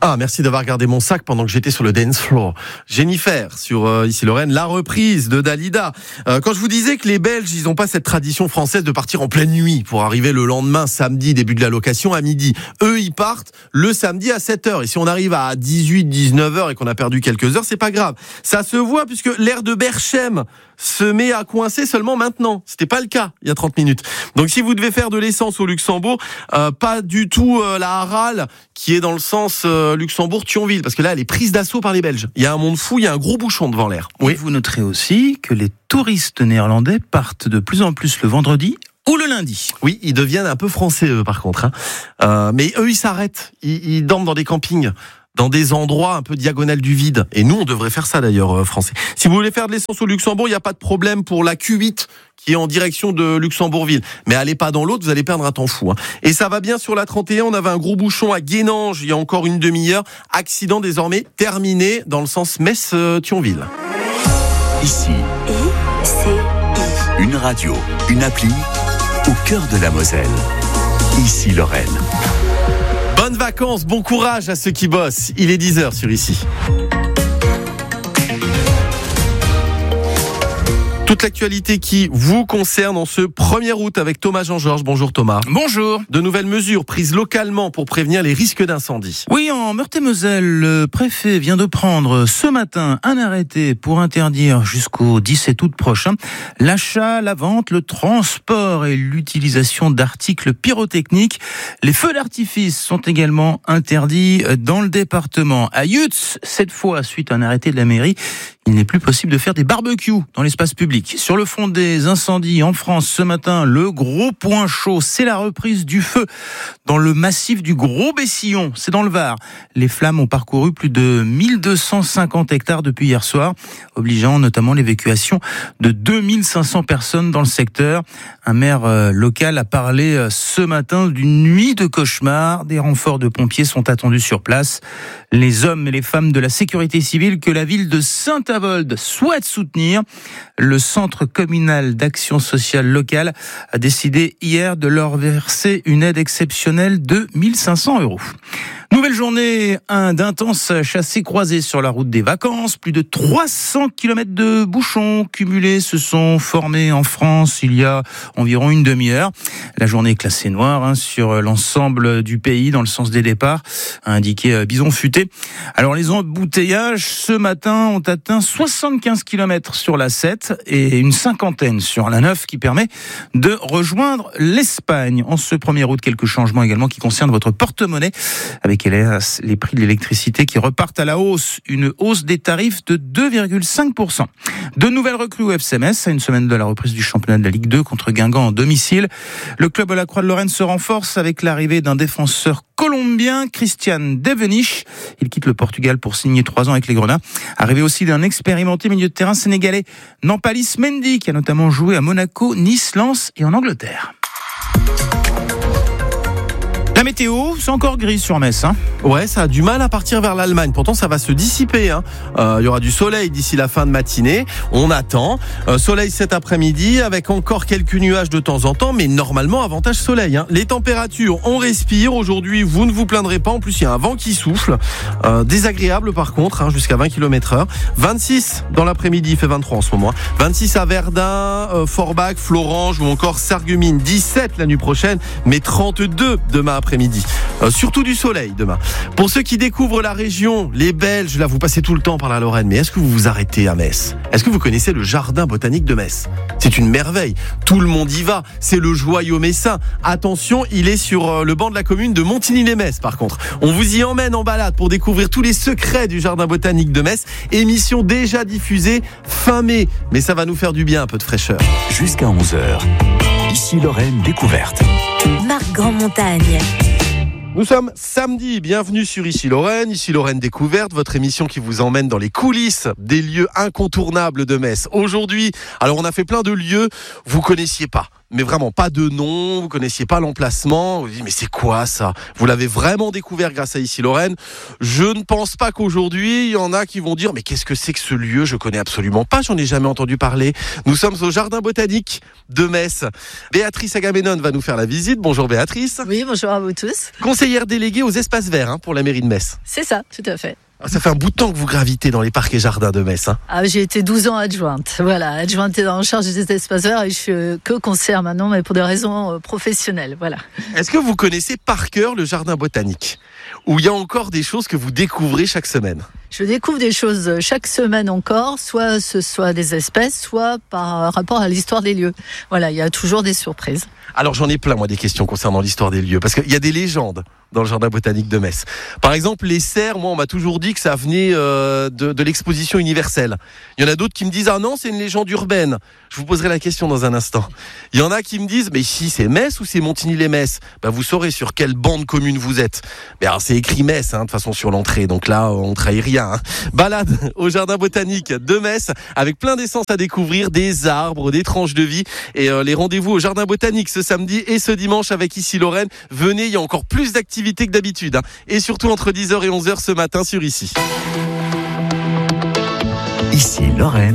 Ah, merci d'avoir gardé mon sac pendant que j'étais sur le dance floor. Jennifer, sur Ici Lorraine, la reprise de Dalida. Quand je vous disais que les Belges, ils n'ont pas cette tradition française de partir en pleine nuit pour arriver le lendemain, samedi, début de la location, à midi. Eux, ils partent le samedi à 7h. Et si on arrive à 18, 19h et qu'on a perdu quelques heures, c'est pas grave. Ça se voit puisque l'air de Berchem se met à coincer seulement maintenant. C'était pas le cas il y a 30 minutes. Donc si vous devez faire de l'essence au Luxembourg, pas du tout la Harale qui est dans le sens Luxembourg-Thionville, parce que là elle est prise d'assaut par les Belges. Il y a un monde fou, il y a un gros bouchon devant l'air. Oui. Et vous noterez aussi que les touristes néerlandais partent de plus en plus le vendredi ou le lundi. Oui, ils deviennent un peu français eux par contre. Mais eux ils s'arrêtent, ils dorment dans des campings, dans des endroits un peu diagonales du vide. Et nous, on devrait faire ça d'ailleurs, français. Si vous voulez faire de l'essence au Luxembourg, il n'y a pas de problème pour la Q8 qui est en direction de Luxembourgville. Mais allez pas dans l'autre, vous allez perdre un temps fou. Et ça va bien sur la 31, on avait un gros bouchon à Guénange il y a encore une demi-heure. Accident désormais terminé dans le sens Metz-Thionville. Ici, une radio, une appli au cœur de la Moselle. Ici Lorraine. Bonnes vacances, bon courage à ceux qui bossent. Il est 10h sur Ici. Toute l'actualité qui vous concerne en ce 1er août avec Thomas Jean-Georges. Bonjour Thomas. Bonjour. De nouvelles mesures prises localement pour prévenir les risques d'incendie. Oui, en Meurthe-et-Moselle, le préfet vient de prendre ce matin un arrêté pour interdire jusqu'au 17 août prochain l'achat, la vente, le transport et l'utilisation d'articles pyrotechniques. Les feux d'artifice sont également interdits dans le département. À Yutz, cette fois, suite à un arrêté de la mairie, il n'est plus possible de faire des barbecues dans l'espace public. Sur le front des incendies en France ce matin, le gros point chaud, c'est la reprise du feu dans le massif du Gros Bessillon, c'est dans le Var. Les flammes ont parcouru plus de 1250 hectares depuis hier soir, obligeant notamment l'évacuation de 2500 personnes dans le secteur. Un maire local a parlé ce matin d'une nuit de cauchemar. Des renforts de pompiers sont attendus sur place. Les hommes et les femmes de la sécurité civile que la ville de Saint-Avold souhaite soutenir. Le Centre communal d'action sociale locale a décidé hier de leur verser une aide exceptionnelle de 1500 €. Nouvelle journée d'intenses chassés-croisés sur la route des vacances. Plus de 300 km de bouchons cumulés se sont formés en France il y a environ une demi-heure. La journée est classée noire sur l'ensemble du pays dans le sens des départs, a indiqué Bison Futé. Alors les embouteillages ce matin ont atteint 75 km sur la 7 et une cinquantaine sur la 9 qui permet de rejoindre l'Espagne. En ce 1er août, quelques changements également qui concernent votre porte-monnaie avec les prix de l'électricité qui repartent à la hausse. Une hausse des tarifs de 2,5%. De nouvelles recrues au FC Metz à une semaine de la reprise du championnat de la Ligue 2 contre Guingamp en domicile. Le club de la Croix-de-Lorraine se renforce avec l'arrivée d'un défenseur colombien, Christian Devenish. Il quitte le Portugal pour signer 3 ans avec les Grenats. Arrivé aussi d'un expérimenté milieu de terrain sénégalais, Nampalis Mendy, qui a notamment joué à Monaco, Nice, Lens et en Angleterre. La météo, c'est encore gris sur Metz. Ouais, ça a du mal à partir vers l'Allemagne. Pourtant, ça va se dissiper. Il y aura du soleil d'ici la fin de matinée. On attend. Soleil cet après-midi avec encore quelques nuages de temps en temps, mais normalement, avantage soleil. Les températures, on respire. Aujourd'hui, vous ne vous plaindrez pas. En plus, il y a un vent qui souffle. Désagréable par contre, jusqu'à 20 km/h. 26 dans l'après-midi, il fait 23 en ce moment. 26 à Verdun, Forbach, Florange ou encore Sarreguemines. 17 la nuit prochaine, mais 32 demain après-midi. Surtout du soleil demain. Pour ceux qui découvrent la région, les Belges, là vous passez tout le temps par la Lorraine, mais est-ce que vous vous arrêtez à Metz ? Est-ce que vous connaissez le jardin botanique de Metz ? C'est une merveille, tout le monde y va, c'est le joyau messin. Attention, il est sur le banc de la commune de Montigny-les-Metz par contre. On vous y emmène en balade pour découvrir tous les secrets du jardin botanique de Metz. Émission déjà diffusée fin mai, mais ça va nous faire du bien, un peu de fraîcheur. Jusqu'à 11h, Ici Lorraine découverte. Marc Grandmontagne. Nous sommes samedi, bienvenue sur Ici Lorraine découverte, votre émission qui vous emmène dans les coulisses des lieux incontournables de Metz. Aujourd'hui, alors on a fait plein de lieux, vous connaissiez pas. mais vraiment pas de nom, vous connaissiez pas l'emplacement, vous dites mais c'est quoi ça ? Vous l'avez vraiment découvert grâce à Ici Lorraine. Je ne pense pas qu'aujourd'hui il y en a qui vont dire mais qu'est-ce que c'est que ce lieu ? Je connais absolument pas, j'en ai jamais entendu parler. Nous sommes au Jardin Botanique de Metz. Béatrice Agamemnon va nous faire la visite. Bonjour Béatrice. Oui, bonjour à vous tous. Conseillère déléguée aux espaces verts pour la mairie de Metz. C'est ça, tout à fait. Ça fait un bout de temps que vous gravitez dans les parcs et jardins de Metz. J'ai été 12 ans adjointe. Voilà, adjointe en charge des espaces verts et je suis que conseillère maintenant, mais pour des raisons professionnelles. Voilà. Est-ce que vous connaissez par cœur le Jardin Botanique ? Ou il y a encore des choses que vous découvrez chaque semaine ? Je découvre des choses chaque semaine encore, soit ce soit des espèces, soit par rapport à l'histoire des lieux. Voilà, il y a toujours des surprises. Alors j'en ai plein moi des questions concernant l'histoire des lieux, parce qu'il y a des légendes dans le Jardin Botanique de Metz. Par exemple, les cerfs, moi on m'a toujours dit que ça venait de l'exposition universelle. Il y en a d'autres qui me disent ah non c'est une légende urbaine. Je vous poserai la question dans un instant. Il y en a qui me disent mais ici c'est Metz ou c'est Montigny-les-Metz ? Vous saurez sur quelle bande commune vous êtes. Mais alors c'est écrit Metz de toute façon sur l'entrée, donc là on trahit rien. Balade au Jardin Botanique de Metz avec plein d'essences à découvrir, des arbres, des tranches de vie et les rendez-vous au Jardin Botanique ce samedi et ce dimanche avec Ici Lorraine. Venez, il y a encore plus d'activités que d'habitude et surtout entre 10h et 11h ce matin sur Ici. Ici Lorraine.